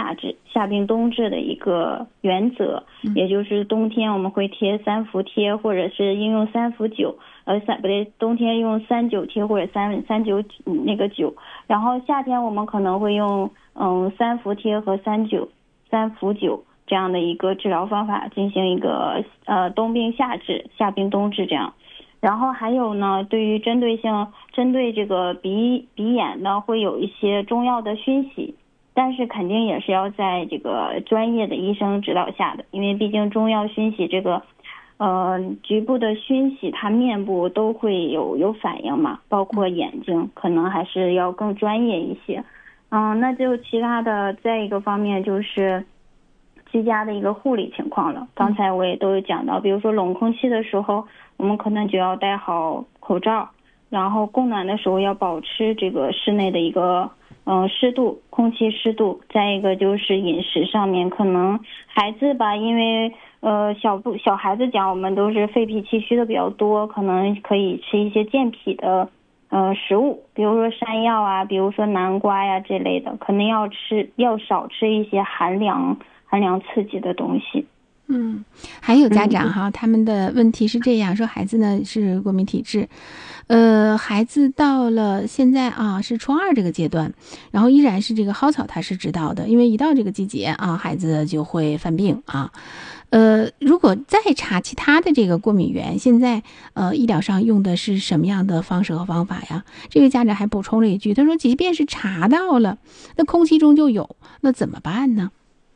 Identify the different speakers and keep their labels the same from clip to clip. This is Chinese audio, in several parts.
Speaker 1: 夏治、夏病冬治的一个原则，也就是冬天我们会贴3伏贴，或者是应用3伏9，冬天用3-9贴或者3-9那个9，然后夏天我们可能会用3伏贴和3伏9这样的一个治疗方法进行一个冬病夏治、夏病冬治这样。然后还有呢，对于针对这个鼻炎呢，会有一些中药的熏洗，但是肯定也是要在这个专业的医生指导下的，因为毕竟中药熏洗这个局部的熏洗，它面部都会有反应嘛，包括眼睛，可能还是要更专业一些。那就其他的再一个方面就是居家的一个护理情况了。刚才我也都有讲到，比如说冷空气的时候，我们可能就要戴好口罩，然后供暖的时候要保持这个室内的一个湿度，空气湿度。再一个就是饮食上面，可能孩子吧，因为小孩子讲我们都是肺脾气虚的比较多，可能可以吃一些健脾的食物，比如说山药啊，比如说南瓜呀这类的，可能要少吃一些寒凉刺激的东西。
Speaker 2: 还有家长哈，他们的问题是这样说，孩子呢是过敏体质，孩子到了现在啊是初2这个阶段，然后依然是这个蒿草他是知道的，因为一到这个季节啊，孩子就会犯病啊。如果再查其他的这个过敏源，现在医疗上用的是什么样的方式和方法呀？这个家长还补充了一句，他说即便是查到了，那空气中就有，那怎么办呢？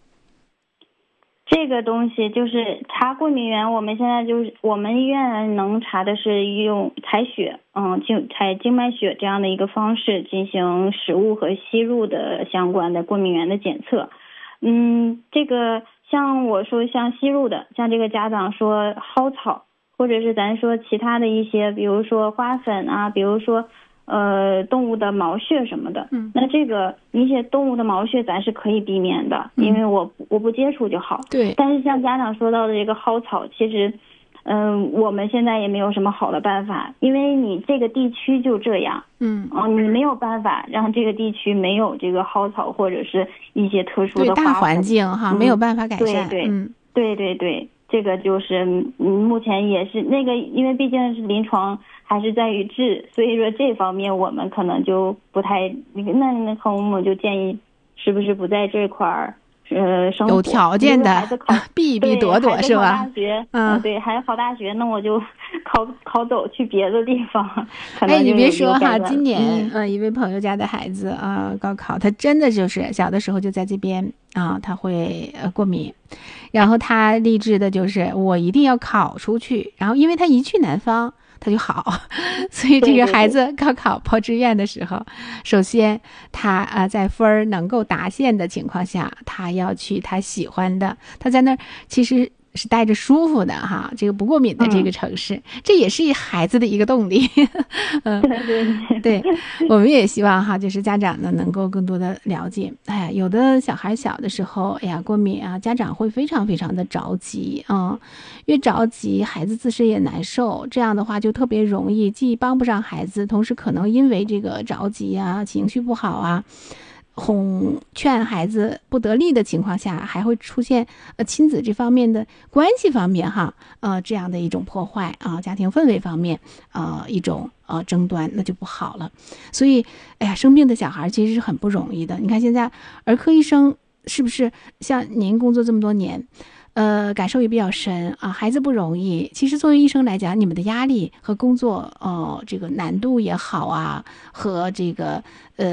Speaker 1: 这个东西就是查过敏源，我们现在就是我们医院能查的是用采血，采静脉血这样的一个方式进行食物和吸入的相关的过敏源的检测。这个像我说像吸入的，像这个家长说蒿草，或者是咱说其他的一些，比如说花粉啊，比如说动物的毛屑什么的，那这个一些动物的毛屑咱是可以避免的，因为我不接触就好。
Speaker 2: 对。
Speaker 1: 但是像家长说到的这个蒿草，其实我们现在也没有什么好的办法，因为你这个地区就这样，你没有办法让这个地区没有这个蒿草或者是一些特殊的花粉，
Speaker 2: 对大环境哈，没有办法改善。
Speaker 1: 对，这个就是目前也是那个，因为毕竟是临床还是在于治，所以说这方面我们可能就不太那可我们就建议是不是不在这块儿生活，
Speaker 2: 有条件的避躲是吧？
Speaker 1: 大学对，还考大学，那我就考走去别的地方。
Speaker 2: 你别说哈，今年一位朋友家的孩子高考，他真的就是小的时候就在这边他会过敏，然后他立志的就是我一定要考出去，然后因为他一去南方他就好，所以这个孩子高考报志愿的时候，首先他在分儿能够达线的情况下，他要去他喜欢的，他在那儿其实是带着舒服的哈，这个不过敏的这个城市，这也是孩子的一个动力。对，我们也希望哈，就是家长呢能够更多的了解。有的小孩小的时候，过敏啊，家长会非常非常的着急越着急，孩子自身也难受。这样的话就特别容易，既帮不上孩子，同时可能因为这个着急啊，情绪不好啊。劝孩子不得力的情况下，还会出现亲子这方面的关系方面这样的一种破坏家庭氛围方面一种争端，那就不好了。所以生病的小孩其实是很不容易的。你看现在儿科医生是不是像您工作这么多年感受也比较深孩子不容易。其实作为医生来讲，你们的压力和工作这个难度也好和这个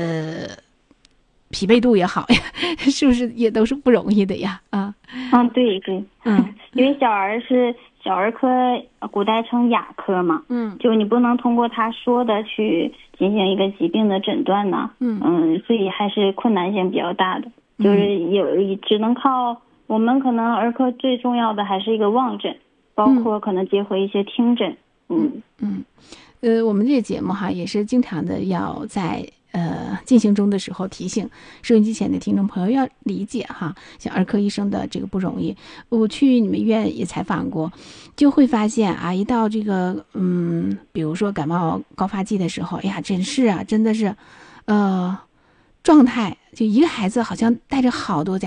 Speaker 2: 疲惫度也好呀，是不是也都是不容易的呀？
Speaker 1: 对，因为小儿科古代称哑科嘛，就你不能通过他说的去进行一个疾病的诊断呢，所以还是困难性比较大的，就是只能靠我们可能儿科最重要的还是一个望诊，包括可能结合一些听诊。
Speaker 2: 我们这个节目也是经常的要在进行中的时候提醒收音机前的听众朋友要理解像儿科医生的这个不容易。我去你们医院也采访过，就会发现一到这个比如说感冒高发季的时候，真的是状态就一个孩子好像带着好多家